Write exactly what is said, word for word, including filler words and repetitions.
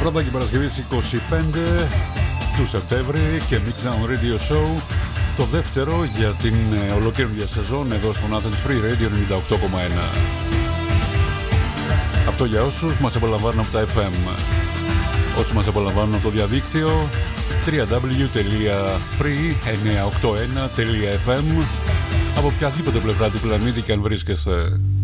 Πρώτα και Παρασκευής είκοσι πέντε του Σεπτέμβρη και Midtown Radio Show, το δεύτερο για την ολοκλήρωνη σεζόν εδώ στον Athens Free Radio ενενήντα οκτώ κόμμα ένα. Αυτό για όσους μας απολαμβάνουν από τα εφ εμ. Όσοι μας απολαμβάνουν από το διαδίκτυο, double-u double-u double-u τελεία free εννιακόσια ογδόντα ένα τελεία εφ εμ, από οποιαδήποτε πλευρά του πλανήτη και αν βρίσκεστε.